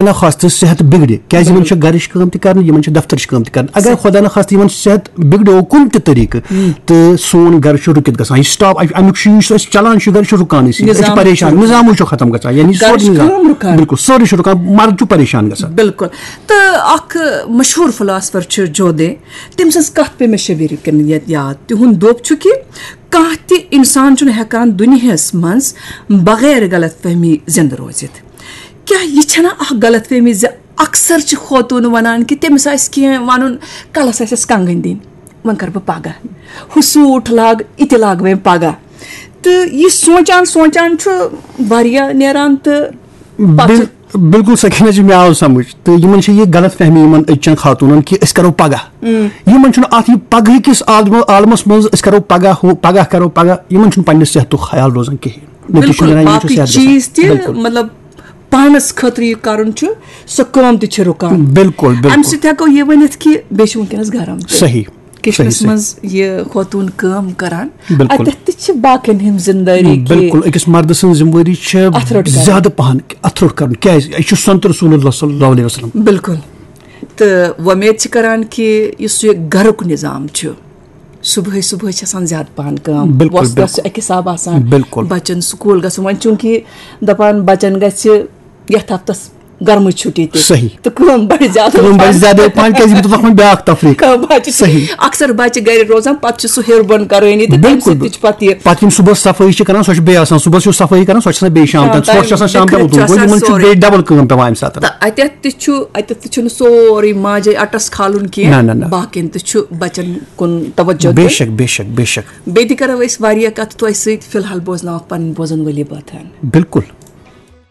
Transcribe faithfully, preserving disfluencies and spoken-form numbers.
ना खास्ता सेहत बिगड़े क्या गरच काम तक दफ्तर काम तक अगर खुदा ना खास्ता सेहत बिगड़ो कुन त तरीके तो सोन गर रुकित ग स्टॉप अमुक चलान गर रुकान परेशान निजाम खत्म ग बिल्कुल सोरे रुकान मर्द परेशान ग बिल्कुल तो अख मशहूर फिलासफर जोदे तम सज कत पे मे शबीर कर याद तिहुंद दोप छु कि कह ति इंसान हेकान दुनियास मज बगैर गलत फहमी जिंद रोजित क्या यह छना अख गलत फहमी ज अक्सर च खोतून वनान कि तमिस आस कह वन कलस आस कंगन दिन वन कर बह पगह हु सूट लाग इत लाग वे पगह तो यह सोचान सोचान वारिया नेरान तो बिल्कुल सकीना जी मे आव समझ तो यमन ये गलत फहमी यमन अचन खातून कि अस करो पगह यमन अत पगह किस आलमस मज अस करो पगह हो पगह करो पगह यमन पन्ने सेहत ख्याल रोजान कहें चीज मतलब पानस खतर कर सो कम त रुकान बिल्कुल अम सको यह वनित कि बेश वनकस गरम सही किचनस मज यह खोतून काम करान अत बाकिन हिंद जिम्मेदारी बिल्कुल अकिस मर्द सं जिम्मेदारी ज्यादा पहन अथरुट कर क्या सुनत रसूलुल्लाह सल्लल्लाहु अलैहि वसल्लम बिल्कुल तो वमेद करान कि इस गरुक निजाम सुबह सुबह ज्यादा पहन काम अकिस हिसाब बच्चन स्कूल ग वो चूंकि दपान बच्चन ग हफ्तस गर्म छुट्टी सही तो बढ़ ज्यादा सही अक्सर बच्चे गर रोजान पे सह हेर बन करानी पे सुबह सफाई कर सुबह सफाई कर शाम शाम डबल पे अत सोरे माजे अटस खालुन कह बाकिन तो बच्चन कुन तवज्जो बेशक बेशक बेशक बे करो कत तुह फिलहाल बोजन पन बोजन वली बात बिल्कुल